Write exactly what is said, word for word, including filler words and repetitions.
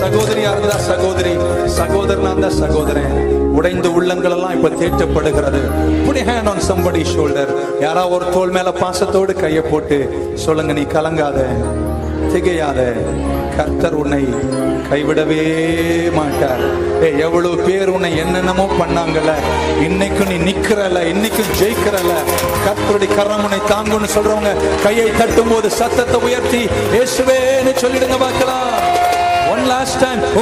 சகோதரியா இருந்தா சகோதரி, சகோதரனா இருந்தா சகோதரன். உடைந்த உள்ளங்கள் எல்லாம் இப்ப தேற்றப்படுகிறது. Put a hand on somebody's shoulder. யாரா ஒரு தோள் மேல பாசத்தோடு கையை போட்டு சொல்லுங்க, நீ கலங்காத, திகையாத, கர்த்தர் உன்னை கைவிடவே மாட்டார். எவ்வளவு பேர் உன்னை என்னென்னமோ பண்ணாங்கல்ல, இன்னைக்கும் நீ நிக்கிறல, இன்னைக்கும் ஜெயிக்கிறல, கர்த்தருடைய கரம் உன்னை தாங்குன்னு சொல்றவங்க கையை தட்டும் போது சத்தத்தை உயர்த்தி இயேசுவேன்னு சொல்லிடுங்க பார்க்கலாம். One last time.